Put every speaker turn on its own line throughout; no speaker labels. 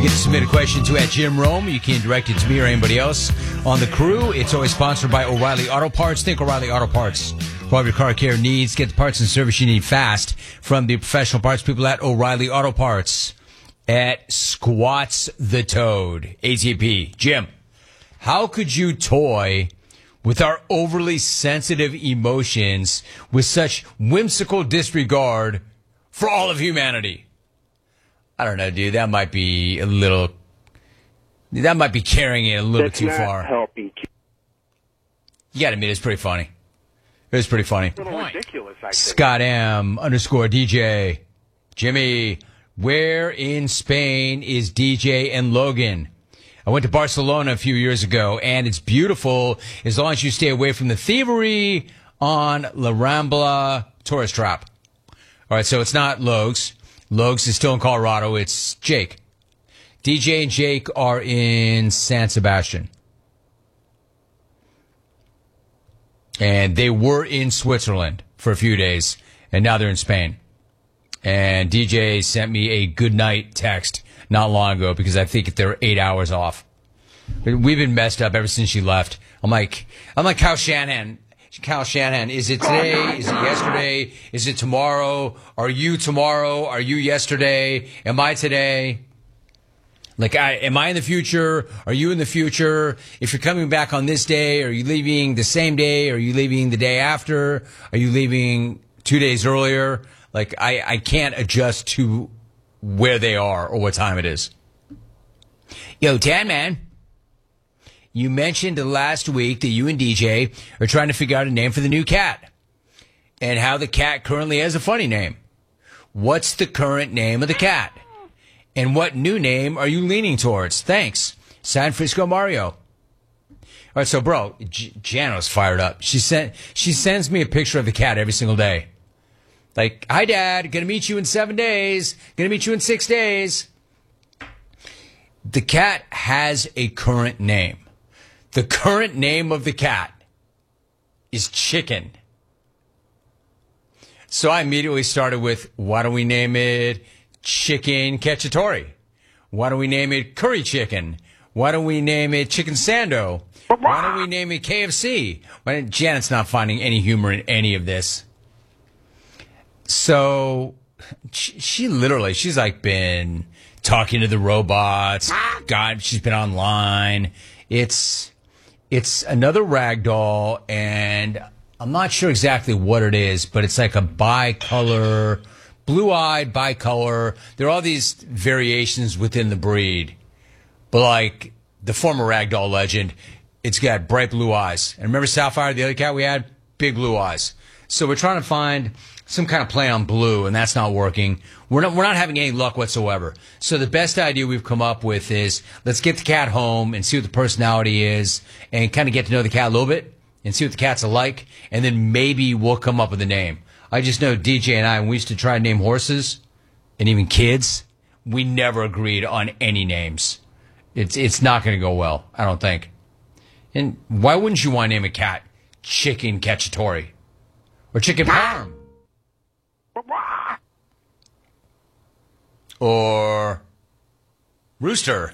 You get to submit a question to at Jim Rome. You can direct it to me or anybody else on the crew. It's always sponsored by O'Reilly Auto Parts. Think O'Reilly Auto Parts. For all your car care needs, get the parts and service you need fast from the professional parts people at O'Reilly Auto Parts. At Squats the Toad. ATP. Jim, how could you toy with our overly sensitive emotions with such whimsical disregard for all of humanity? I don't know, dude. That might be carrying it a little bit too far.
Healthy.
You gotta admit, it's pretty funny. It was pretty funny.
A little ridiculous, I think.
Scott M _DJ. Jimmy, where in Spain is DJ and Logan? I went to Barcelona a few years ago, and it's beautiful as long as you stay away from the thievery on La Rambla tourist trap. All right, so it's not Logs. Logs is still in Colorado. It's Jake. DJ and Jake are in San Sebastian. And they were in Switzerland for a few days, and now they're in Spain. And DJ sent me a good night text not long ago because I think they're 8 hours off. We've been messed up ever since she left. I'm like Kyle Shanahan. Kyle Shanahan, is it today? Is it yesterday? Is it tomorrow? Are you tomorrow? Are you yesterday? Am I today? Am I in the future? Are you in the future? If you're coming back on this day, are you leaving the same day? Are you leaving the day after? Are you leaving 2 days earlier? I can't adjust to where they are or what time it is. Yo, Tan Man, you mentioned last week that you and DJ are trying to figure out a name for the new cat and how the cat currently has a funny name. What's the current name of the cat? And what new name are you leaning towards? Thanks. San Francisco Mario. All right, so, bro, Jano's fired up. She sends me a picture of the cat every single day. Like, hi, Dad. Gonna meet you in 7 days. Gonna meet you in 6 days. The cat has a current name. The current name of the cat is Chicken. So I immediately started with, why don't we name it Chicken Cacciatore? Why don't we name it Curry Chicken? Why don't we name it Chicken Sando? Why don't we name it KFC? Janet's not finding any humor in any of this. So she's been talking to the robots. God, she's been online. It's another rag doll, and I'm not sure exactly what it is, but it's like a bicolor, blue-eyed bicolor. There are all these variations within the breed. But like the former ragdoll legend, it's got bright blue eyes. And remember Sapphire, the other cat we had? Big blue eyes. So we're trying to find some kind of play on blue, and that's not working. We're not having any luck whatsoever. So the best idea we've come up with is let's get the cat home and see what the personality is and kind of get to know the cat a little bit and see what the cat's alike, and then maybe we'll come up with a name. I just know DJ and I, when we used to try to name horses and even kids, we never agreed on any names. It's not going to go well, I don't think. And why wouldn't you want to name a cat Chicken Cacciatore or Chicken Parm? Or Rooster.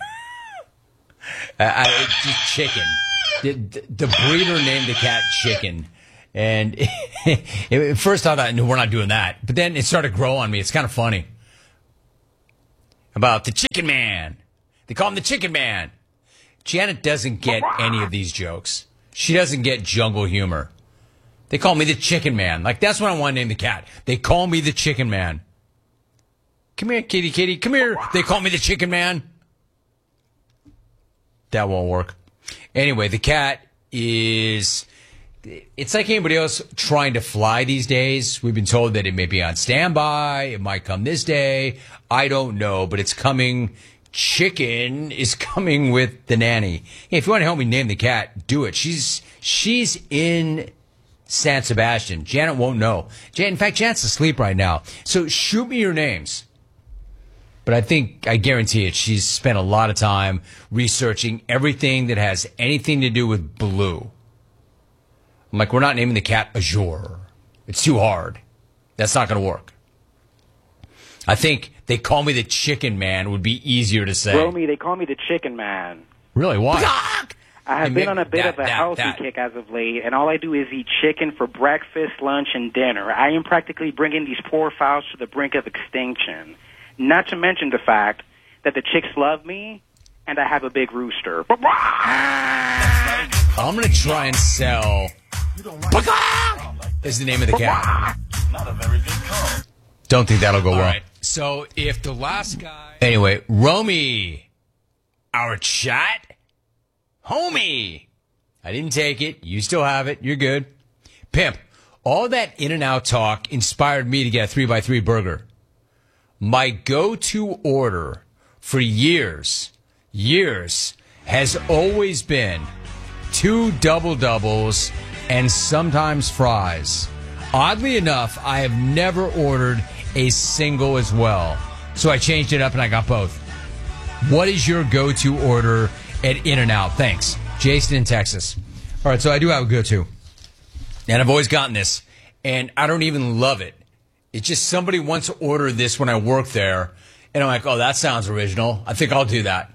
Just Chicken. The breeder named the cat Chicken. And at first I thought, no, we're not doing that. But then it started to grow on me. It's kind of funny. About the Chicken Man. They call him the Chicken Man. Janet doesn't get any of these jokes. She doesn't get jungle humor. They call me the Chicken Man. That's what I want to name the cat. They call me the Chicken Man. Come here, kitty, kitty. Come here. They call me the Chicken Man. That won't work. Anyway, the cat is... It's like anybody else trying to fly these days. We've been told that it may be on standby. It might come this day. I don't know, but it's coming. Chicken is coming with the nanny. Hey, if you want to help me name the cat, do it. She's in San Sebastian. Janet won't know. In fact, Janet's asleep right now. So shoot me your names. But I guarantee it, she's spent a lot of time researching everything that has anything to do with blue. I'm like, we're not naming the cat Azure. It's too hard. That's not going to work. I think They call me the chicken man would be easier to say.
Romy, they call me the chicken man.
Really? Why?
I have been on a bit of a healthy kick as of late, and all I do is eat chicken for breakfast, lunch, and dinner. I am practically bringing these poor fowls to the brink of extinction. Not to mention the fact that the chicks love me, and I have a big rooster.
I'm going to try and sell... is the name of the cat.
Not a very good call.
Don't think that'll go well. All right. So if the last guy... Anyway, Romy, our chat, homie. I didn't take it. You still have it. You're good. Pimp, all that In-N-Out talk inspired me to get a 3x3 burger. My go-to order for years, has always been 2 double-doubles and sometimes fries. Oddly enough, I have never ordered a single as well. So I changed it up and I got both. What is your go-to order at In-N-Out? Thanks. Jason in Texas. All right, so I do have a go-to. And I've always gotten this. And I don't even love it. It's just somebody once ordered this when I worked there. And I'm like, oh, that sounds original. I think I'll do that.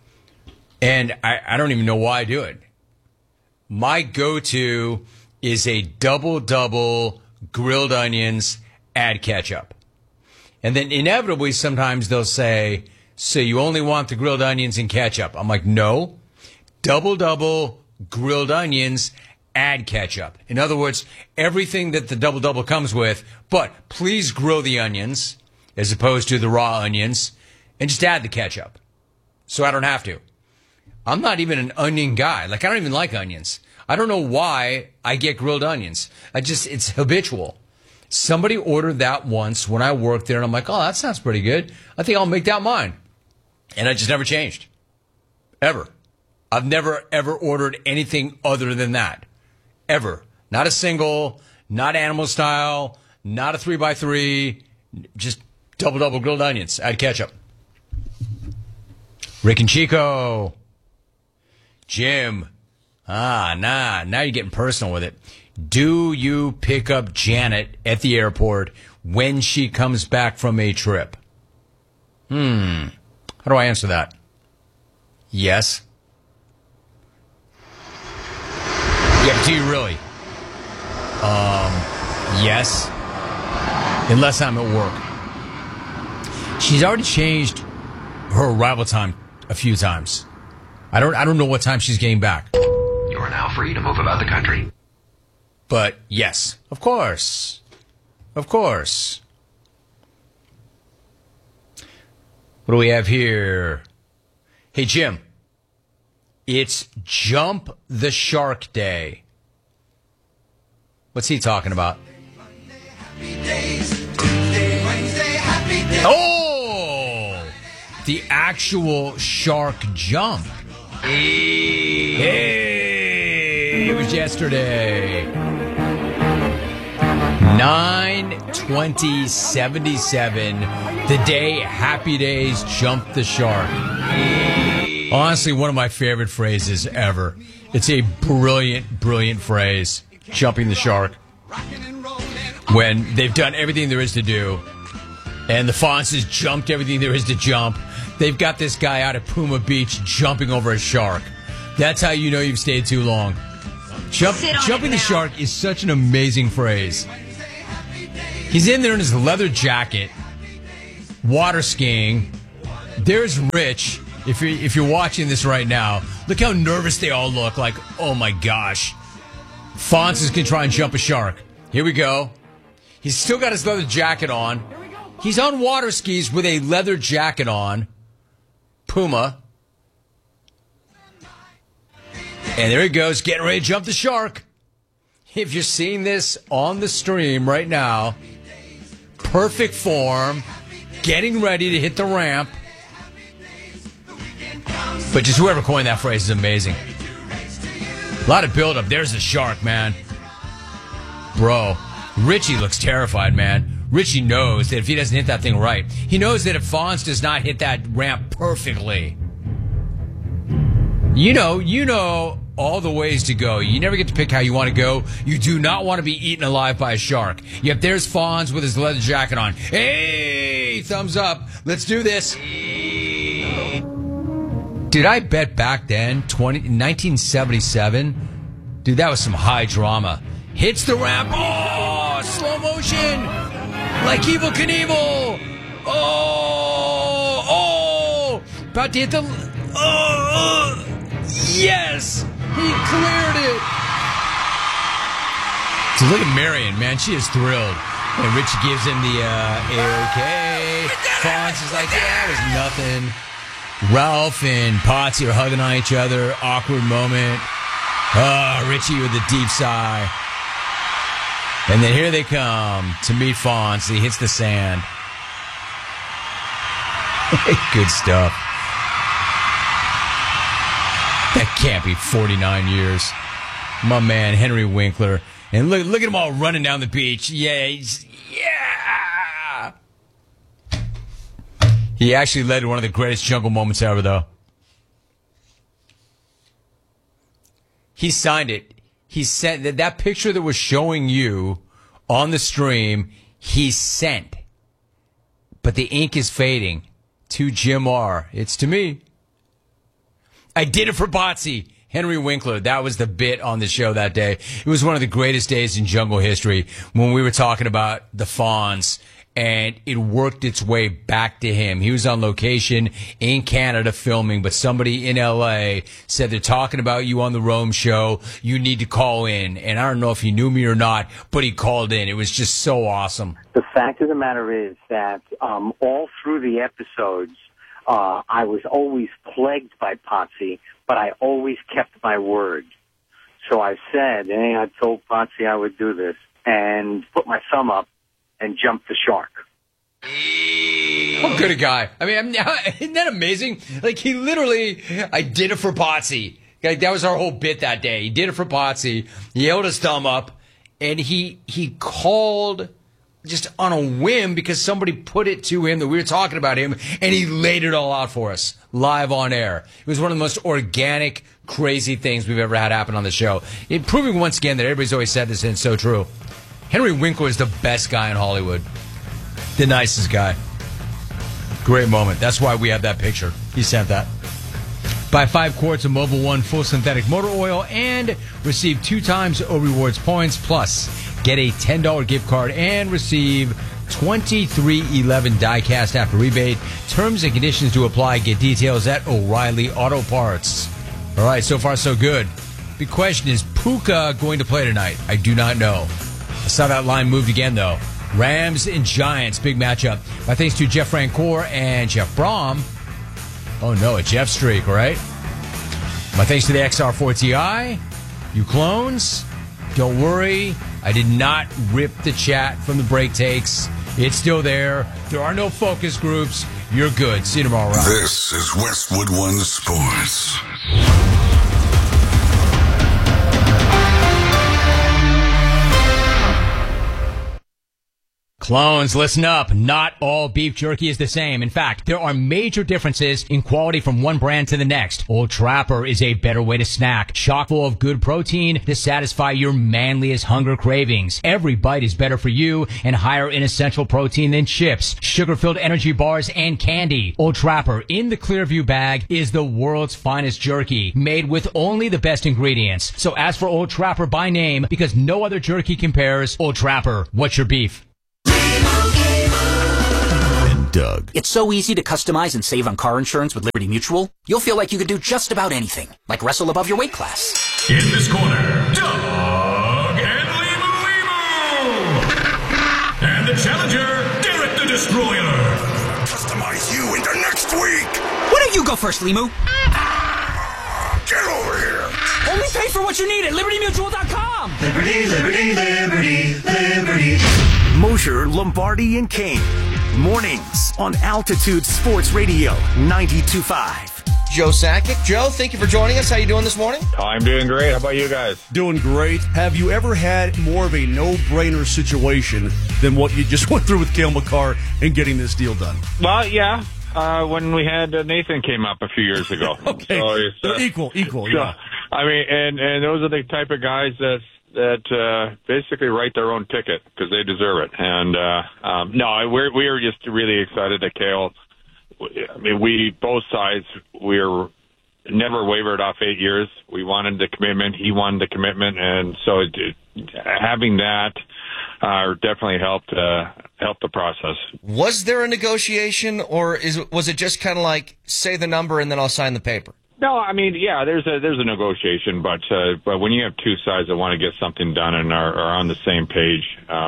And I don't even know why I do it. My go-to is a double-double grilled onions, add ketchup. And then inevitably sometimes they'll say, so you only want the grilled onions and ketchup. I'm like, no. Double-double grilled onions, add ketchup. In other words, everything that the double-double comes with, but please grill the onions as opposed to the raw onions and just add the ketchup. So I don't have to. I'm not even an onion guy. Like, I don't even like onions. I don't know why I get grilled onions. It's habitual. Somebody ordered that once when I worked there, and I'm like, oh, that sounds pretty good. I think I'll make that mine. And I just never changed. Ever. I've never, ever ordered anything other than that. Ever. Not a single, not animal style, not a 3x3, just double-double grilled onions. Add ketchup. Rick and Chico. Jim. Now you're getting personal with it. Do you pick up Janet at the airport when she comes back from a trip? How do I answer that? Yes. Yeah, but do you really? Yes. Unless I'm at work. She's already changed her arrival time a few times. I don't know what time she's getting back.
You are now free to move about the country.
But yes, of course. Of course. What do we have here? Hey, Jim. It's Jump the Shark Day. What's he talking about? Oh! The actual shark jump. Hey! It was yesterday. 9/20/77. The day Happy Days jumped the shark. Honestly, one of my favorite phrases ever. It's a brilliant, brilliant phrase. Jumping the shark. When they've done everything there is to do, and the Fonz jumped everything there is to jump, they've got this guy out at Puma Beach jumping over a shark. That's how you know you've stayed too long. Jumping the shark is such an amazing phrase. He's in there in his leather jacket, water skiing. There's Rich. If you're watching this right now, look how nervous they all look. Like, oh my gosh. Fonz is going to try and jump a shark. Here we go. He's still got his leather jacket on. He's on water skis with a leather jacket on. Puma. And there he goes, getting ready to jump the shark. If you're seeing this on the stream right now, perfect form, getting ready to hit the ramp. But just whoever coined that phrase is amazing. A lot of build-up. There's the shark, man. Bro, Richie looks terrified, man. Richie knows that if he doesn't hit that thing right, he knows that if Fonz does not hit that ramp perfectly, you know all the ways to go. You never get to pick how you want to go. You do not want to be eaten alive by a shark. Yet there's Fonz with his leather jacket on. Hey, thumbs up. Let's do this. Dude, I bet back then, 1977, dude, that was some high drama. Hits the ramp. Oh, slow motion. Like Evel Knievel. Oh. About to hit the... yes. He cleared it. So look at Marion, man. She is thrilled. And Richie gives him the A-OK. Fonz is like, yeah, it was nothing. Ralph and Potsy are hugging on each other. Awkward moment. Richie with a deep sigh. And then here they come to meet Fonz. He hits the sand. Good stuff. That can't be 49 years. My man, Henry Winkler. And look at them all running down the beach. Yeah. He actually led to one of the greatest jungle moments ever, though. He signed it. He sent that picture that was showing you on the stream, he sent. But the ink is fading. To Jim R. It's to me. I did it for Botsy. Henry Winkler, that was the bit on the show that day. It was one of the greatest days in jungle history when we were talking about the Fonz, and it worked its way back to him. He was on location in Canada filming, but somebody in L.A. said they're talking about you on the Rome show. You need to call in. And I don't know if he knew me or not, but he called in. It was just so awesome.
The fact of the matter is that all through the episodes, I was always plagued by Potsy, but I always kept my word. So I said, hey, I told Potsy I would do this, and put my thumb up and jumped the shark.
How good a guy. I mean, isn't that amazing? Like, he literally, I did it for Potsy. Like, that was our whole bit that day. He did it for Potsy. He held his thumb up, and he called just on a whim because somebody put it to him that we were talking about him, and he laid it all out for us live on air. It was one of the most organic, crazy things we've ever had happen on the show. It proving once again that everybody's always said this, and it's so true. Henry Winkler is the best guy in Hollywood. The nicest guy. Great moment. That's why we have that picture. He sent that. Buy 5 quarts of Mobil 1 full synthetic motor oil and receive 2 times O Rewards points. Plus, get a $10 gift card and receive $23.11 die-cast after rebate. Terms and conditions to apply. Get details at O'Reilly Auto Parts. All right, so far so good. Big question, is Puka going to play tonight? I do not know. I saw that line moved again, though. Rams and Giants, big matchup. My thanks to Jeff Francoeur and Jeff Brom. Oh, no, a Jeff streak, right? My thanks to the XR4 Ti. You clones, don't worry. I did not rip the chat from the break takes. It's still there. There are no focus groups. You're good. See you tomorrow, Rob.
This is Westwood One Sports.
Clones, listen up. Not all beef jerky is the same. In fact, there are major differences in quality from one brand to the next. Old Trapper is a better way to snack, chock full of good protein to satisfy your manliest hunger cravings. Every bite is better for you and higher in essential protein than chips, sugar-filled energy bars, and candy. Old Trapper in the Clearview bag is the world's finest jerky, made with only the best ingredients. So ask for Old Trapper by name because no other jerky compares. Old Trapper, what's your beef?
Doug. It's so easy to customize and save on car insurance with Liberty Mutual. You'll feel like you could do just about anything, like wrestle above your weight class.
In this corner, Doug and Limu. And the challenger, Derek the Destroyer.
Customize you into next week.
Why don't you go first, Limu?
Get over here.
Only pay for what you need at LibertyMutual.com.
Liberty, liberty, liberty, liberty.
Mosher, Lombardi, and Kane. Mornings on Altitude Sports Radio 92.5.
Joe Sakic. Joe, thank you for joining us. How you doing this morning?
I'm doing great. How about you guys?
Doing great. Have you ever had more of a no-brainer situation than what you just went through with Cale Makar and getting this deal done?
Well, yeah. When we had Nathan came up a few years ago.
Okay. So equal, yeah.
I mean, and those are the type of guys that basically write their own ticket because they deserve it. And no, we are just really excited that Cale we both sides, we're never wavered off 8 years. We wanted the commitment. He wanted the commitment. And so having that definitely helped the process.
Was there a negotiation, or was it just kind of like, say the number and then I'll sign the paper?
No, I mean, yeah, there's a negotiation, but when you have two sides that want to get something done and are on the same page,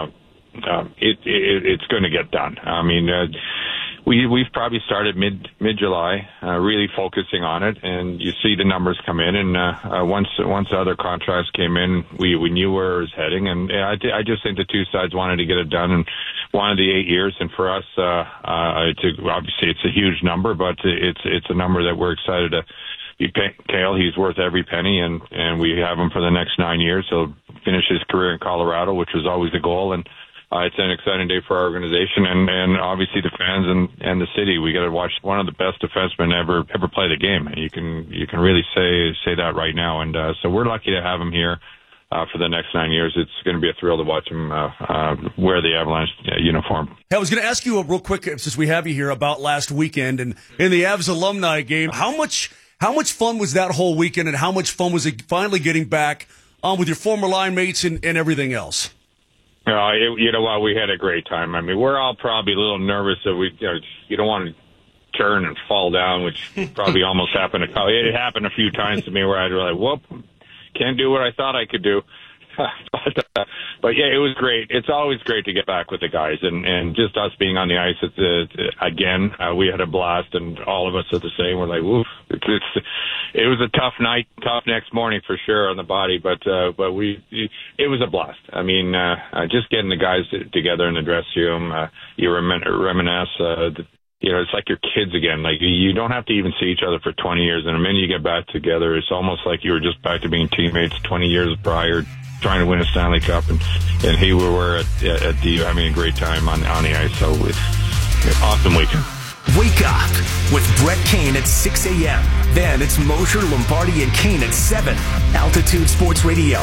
it's going to get done. I mean, we've probably started mid-July, really focusing on it, and you see the numbers come in. And once the other contracts came in, we knew where it was heading. And I just think the two sides wanted to get it done and wanted the 8 years. And for us, obviously it's a huge number, but it's a number that we're excited to be paying Cale. He's worth every penny, and we have him for the next 9 years. He'll finish his career in Colorado, which was always the goal. And it's an exciting day for our organization and obviously the fans and the city. We got to watch one of the best defensemen ever play the game. You can really say that right now. And so we're lucky to have him here for the next 9 years. It's going to be a thrill to watch him wear the Avalanche uniform.
I was going to ask you real quick, since we have you here, about last weekend and in the Avs alumni game. How much fun was that whole weekend, and how much fun was it finally getting back on with your former line mates and everything else?
You know what? We had a great time. I mean, we're all probably a little nervous that you don't want to turn and fall down, which probably almost happened. It happened a few times to me where I'd be like, whoop, can't do what I thought I could do. But yeah, it was great. It's always great to get back with the guys, and just us being on the ice again. We had a blast, and all of us are the same. We're like, woof. It was a tough night, tough next morning for sure on the body, but it was a blast. I mean, just getting the guys together in the dressing room, you reminisce. It's like your kids again. Like, you don't have to even see each other for 20 years, and the minute you get back together, it's almost like you were just back to being teammates 20 years prior, trying to win a Stanley Cup, and he were at the having a great time on the ice. So it's an awesome weekend.
Wake up with Brett Kane at 6 a.m. Then it's Mosher, Lombardi, and Kane at 7. Altitude Sports Radio,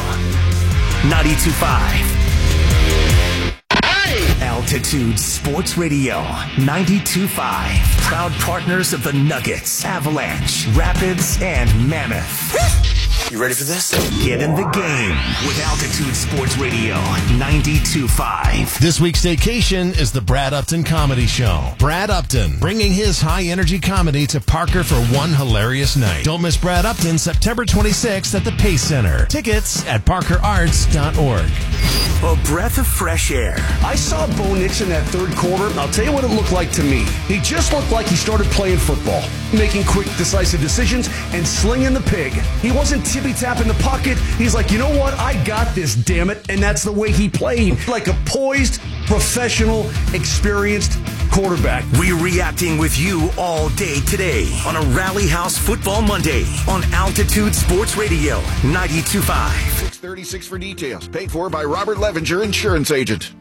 92.5. Altitude Sports Radio, 92.5. Proud partners of the Nuggets, Avalanche, Rapids, and Mammoth.
You ready for this?
Get in the game with Altitude Sports Radio, 92.5.
This week's staycation is the Brad Upton Comedy Show. Brad Upton, bringing his high-energy comedy to Parker for one hilarious night. Don't miss Brad Upton September 26th at the Pace Center. Tickets at parkerarts.org.
A breath of fresh air.
I saw Bo Nix in that third quarter. I'll tell you what it looked like to me. He just looked like he started playing football, making quick, decisive decisions and slinging the pig. He wasn't tippy-tapping the pocket. He's like, you know what? I got this, damn it. And that's the way he played. Like a poised, professional, experienced quarterback.
We're reacting with you all day today on a Rally House Football Monday on Altitude Sports Radio, 92.5.
636 for details. Paid for by Robert Levinger, insurance agent.